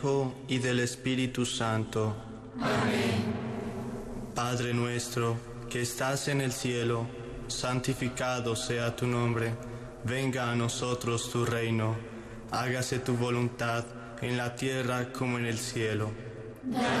y del Espíritu Santo. Amén. Padre nuestro, que estás en el cielo, santificado sea tu nombre. Venga a nosotros tu reino. Hágase tu voluntad en la tierra como en el cielo.